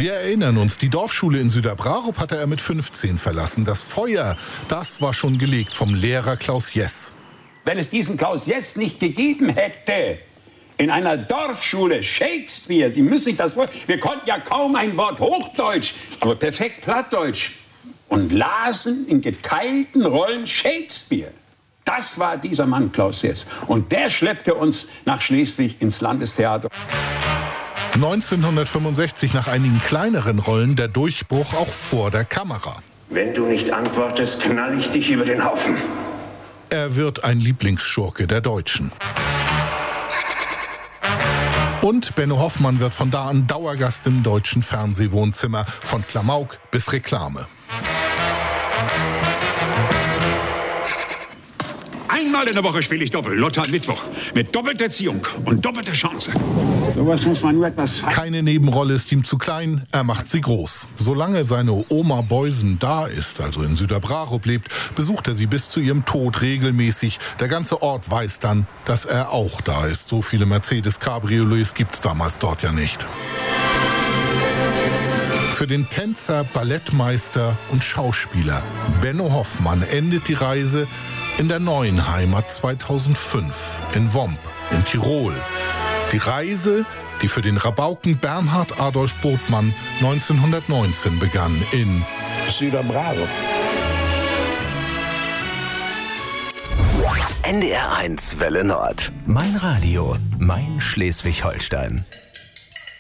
Wir erinnern uns, die Dorfschule in Süderbrarup hatte er mit 15 verlassen. Das Feuer, das war schon gelegt vom Lehrer Klaus Jess. Wenn es diesen Klaus Jess nicht gegeben hätte, in einer Dorfschule, Shakespeare, Sie müssen sich das vorstellen, wir konnten ja kaum ein Wort Hochdeutsch, aber perfekt Plattdeutsch und lasen in geteilten Rollen Shakespeare. Das war dieser Mann, Klaus Jess. Und der schleppte uns nach Schleswig ins Landestheater. 1965 nach einigen kleineren Rollen der Durchbruch auch vor der Kamera. Wenn du nicht antwortest, knall ich dich über den Haufen. Er wird ein Lieblingsschurke der Deutschen. Und Benno Hoffmann wird von da an Dauergast im deutschen Fernsehwohnzimmer, von Klamauk bis Reklame. Einmal in der Woche spiele ich Doppel, Lotter Mittwoch, mit doppelter Ziehung und doppelter Chance. Sowas muss man nur etwas... Keine Nebenrolle ist ihm zu klein, er macht sie groß. Solange seine Oma Beusen da ist, also in Süderbrarup lebt, besucht er sie bis zu ihrem Tod regelmäßig. Der ganze Ort weiß dann, dass er auch da ist. So viele Mercedes-Cabriolets gibt's damals dort ja nicht. Für den Tänzer, Ballettmeister und Schauspieler Benno Hoffmann endet die Reise in der neuen Heimat 2005 in Womp in Tirol. Die Reise, die für den Rabauken Bernhard Adolf Botmann 1919 begann in Süderbrarup. NDR 1 Welle Nord. Mein Radio, mein Schleswig-Holstein.